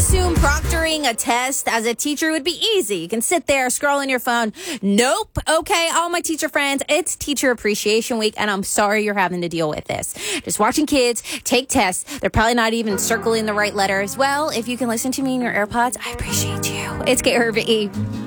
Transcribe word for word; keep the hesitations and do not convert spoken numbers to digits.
assume proctoring a test as a teacher would be easy. You can sit there, scroll on your phone. Nope. Okay, all my teacher friends, it's Teacher Appreciation Week, and I'm sorry you're having to deal with this. Just watching kids take tests. They're probably not even circling the right letters. Well, if you can listen to me in your AirPods, I appreciate you. It's K R V E.